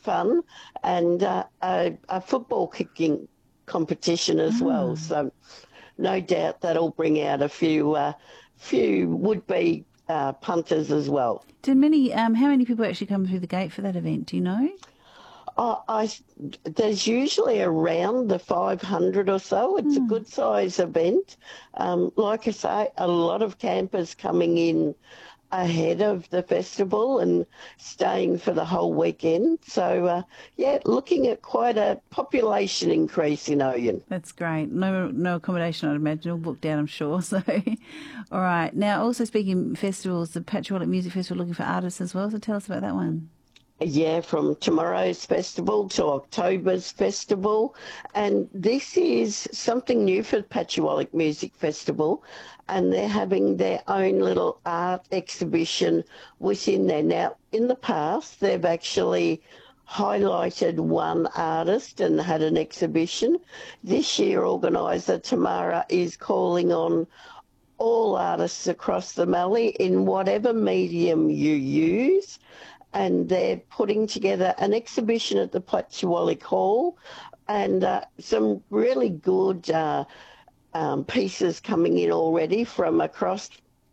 fun, and a football kicking competition as well. Ah. So no doubt that'll bring out a few would-be punters as well. How many people actually come through the gate for that event? Do you know? There's usually around the 500 or so. It's a good size event. Like I say, a lot of campers coming in ahead of the festival and staying for the whole weekend. So, yeah, looking at quite a population increase in Oyen. That's great. No accommodation, I'd imagine, all booked out, I'm sure. So, all right. Now, also speaking of festivals, the Patchwork Music Festival looking for artists as well. So tell us about that one. Yeah, from tomorrow's festival to October's festival. And this is something new for the Patchwork Music Festival. And they're having their own little art exhibition within there. Now, in the past, they've actually highlighted one artist and had an exhibition. This year, organiser Tamara is calling on all artists across the Mallee in whatever medium you use, and they're putting together an exhibition at the Platchewallick Hall, and some really good pieces coming in already from across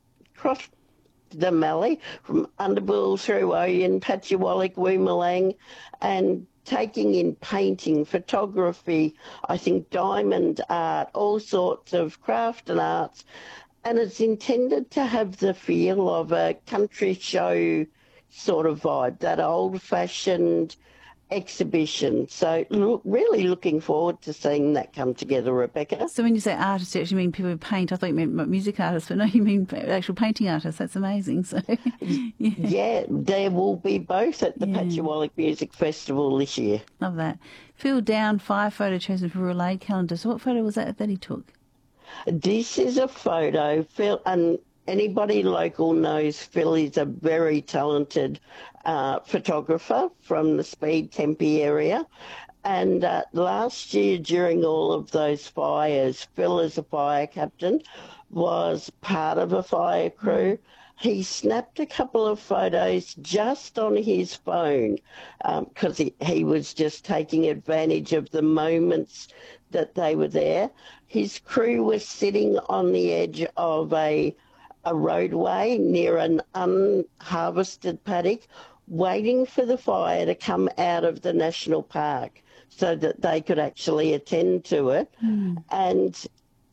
the Mallee, from Underbull through Oyen, Patchewallick, Woomalang, and taking in painting, photography, I think diamond art, all sorts of craft and arts. And it's intended to have the feel of a country show sort of vibe, that old-fashioned exhibition. So really looking forward to seeing that come together, Rebecca. So when you say artists, you actually mean people who paint. I thought you meant music artists, but no, you mean actual painting artists. That's amazing. So, yeah. Yeah, there will be both at the Patchewallick Music Festival this year. Love that. Phil Down, 5 photo chosen for Rural Aid calendar. So what photo was that he took? This is a photo, Phil, and anybody local knows Phil is a very talented photographer from the Speed Tempe area. And last year, during all of those fires, Phil, as a fire captain, was part of a fire crew. He snapped a couple of photos just on his phone because he was just taking advantage of the moments that they were there. His crew was sitting on the edge of a roadway near an unharvested paddock, waiting for the fire to come out of the national park so that they could actually attend to it. And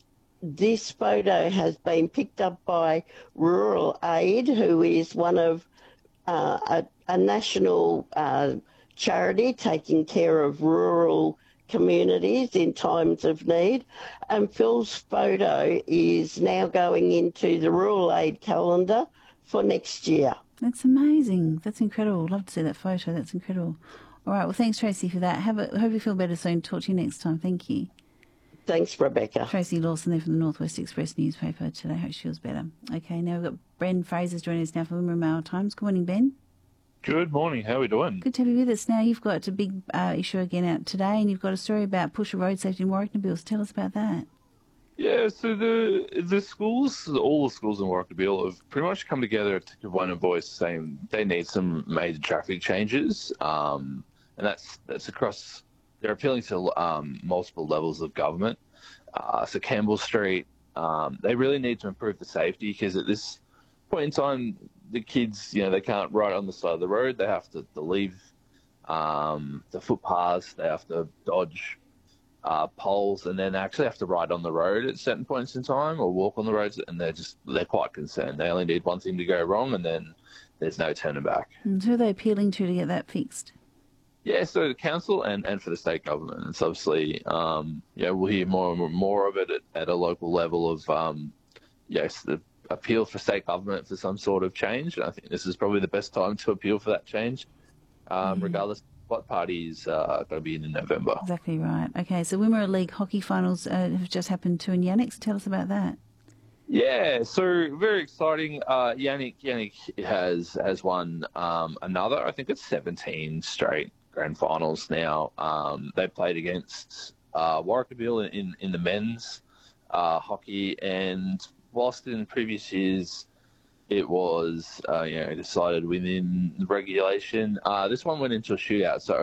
this photo has been picked up by Rural Aid, who is one of a national charity taking care of rural communities in times of need. And Phil's photo is now going into the Rural Aid calendar for next year. That's amazing. That's incredible. Love to see that photo. That's incredible. All right. Well, thanks, Tracy, for that. Hope you feel better soon. Talk to you next time. Thank you. Thanks, Rebecca. Tracy Lawson there from the Northwest Express newspaper today. Hope she feels better. Okay, now we've got Ben Fraser joining us now from Wimmera Mail Times. Good morning, Ben. Good morning. How are we doing? Good to have you with us. Now, you've got a big issue again out today, and you've got a story about push of road safety in Warracknabeal. So tell us about that. Yeah, so the schools, all the schools in Warracknabeal have pretty much come together to give one voice saying they need some major traffic changes, and that's across. They're appealing to multiple levels of government. So Campbell Street, they really need to improve the safety because at this point in time, the kids, they can't ride on the side of the road. They have to leave the footpaths. They have to dodge poles, and then actually have to ride on the road at certain points in time or walk on the roads. And they're quite concerned. They only need one thing to go wrong, and then there's no turning back. And who are they appealing to get that fixed? Yeah, so the council and for the state government. It's obviously, we'll hear more and more of it at a local level of, the appeal for state government for some sort of change. And I think this is probably the best time to appeal for that change, regardless of what party is going to be in November. Exactly right. Okay, so Wimmera League hockey finals have just happened to in Yannick. Tell us about that. Yeah, so very exciting. Yannick has won another, I think it's 17 straight grand finals now. They played against Warracknabeal in the men's hockey, and whilst in previous years it was decided within the regulation, this one went into a shootout. So